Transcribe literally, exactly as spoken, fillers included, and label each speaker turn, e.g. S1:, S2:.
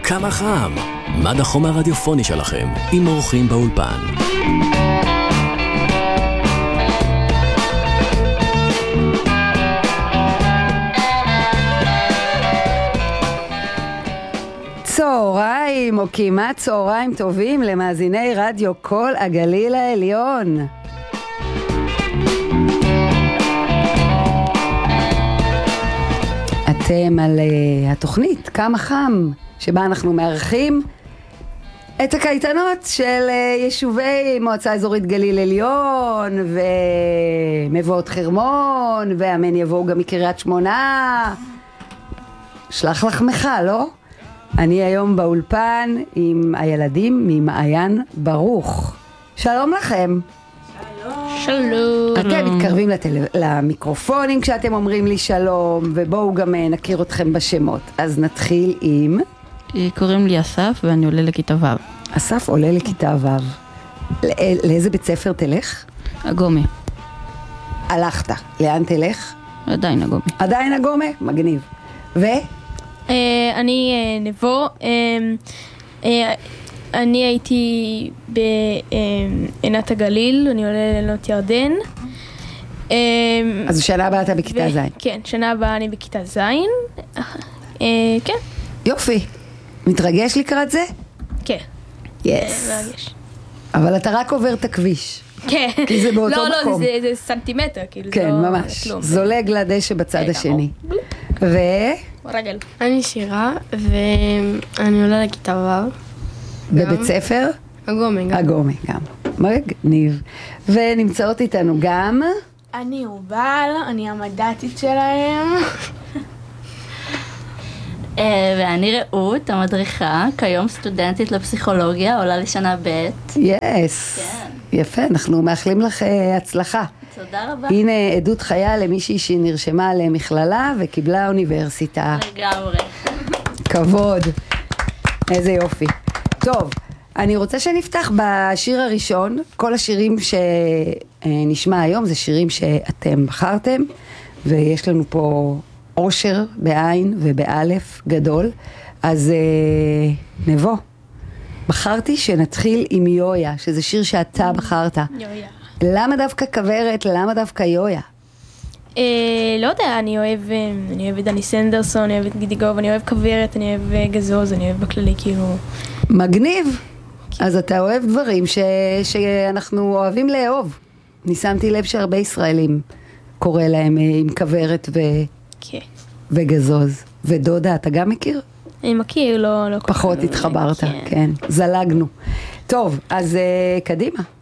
S1: כמה חם. מד החום הרדיופוני שלכם, עם אורחים באולפן.
S2: צהריים או כמעט צהריים טובים למאזיני רדיו כל הגליל העליון. אתם על uh, התוכנית כמה חם, שבה אנחנו מארחים את הקייטנות של uh, יישובי מועצה אזורית גליל עליון ומבואות חרמון, והאמן יבואו גם מקריית שמונה. שלח לחמך, לא? אני היום באולפן עם הילדים ממעיין ברוך. שלום לכם.
S3: שלום.
S2: אתם מתקרבים לטל... למיקרופונים כשאתם אומרים לי שלום, ובואו גם נכיר אתכם בשמות. אז נתחיל עם...
S3: קוראים לי אסף ואני עולה לכיתה ו'.
S2: אסף עולה לכיתה ו'. לא... לאיזה בית ספר תלך?
S3: אגומי.
S2: הלכת. לאן תלך?
S3: עדיין אגומי.
S2: עדיין אגומי? מגניב. ו?
S4: אני נבו. אני הייתי בעינת הגליל, אני עולה לעלות ירדן.
S2: אז שנה הבאה אתה בכיתה ז'.
S4: כן, שנה הבאה אני בכיתה ז'. כן.
S2: יופי. מתרגש לקראת זה?
S4: כן.
S2: יס.
S4: מרגש.
S2: אבל אתה רק עובר את הכביש.
S4: כן.
S2: כי זה באותו
S4: לא,
S2: מקום.
S4: לא, זה סנטימטר.
S2: כן, ממש. זולג לדשא בצד השני. ו...
S4: רגל.
S5: אני שירה, ואני עולה לכיתה ו'.
S2: בבית ספר?
S5: אגומי גם.
S2: אגומי גם. מגניב. ונמצאות איתנו גם...
S5: אני יובל, אני המדעתית שלהם.
S6: ואני רעות, המדריכה, כיום סטודנטית לפסיכולוגיה, עולה לשנה ב'.
S2: יס. יפה, אנחנו מאחלים לך הצלחה.
S6: תודה רבה.
S2: הנה עדות חיה למישהי שנרשמה למכללה וקיבלה אוניברסיטה.
S6: לגמרי.
S2: כבוד. איזה יופי. טוב, אני רוצה שנפתח בשיר הראשון. כל השירים שנשמע היום זה שירים שאתם בחרתם, ויש לנו פה אושר בעין ובאלף גדול. אז נבוא. בחרתי שנתחיל עם יויה, שזה שיר שאתה בחרת.
S4: יויה.
S2: למה דווקא כברת? למה דווקא יויה?
S4: לא יודע, אני אוהב, אני אוהב את דני סנדרסון, אני אוהב את גידי גוב, אני אוהב כברת, אני אוהב גזוז, אני אוהב בכללי, כאילו...
S2: מגניב. אז אתה אוהב דברים ש... שאנחנו אוהבים לאהוב. אני שמתי לב שהרבה ישראלים קורא להם עם כברת ו...
S4: כן.
S2: וגזוז. ודודה, אתה גם מכיר?
S4: אני מכיר, לא... לא
S2: פחות התחברת, כן. כן. זלגנו. טוב, אז uh, קדימה.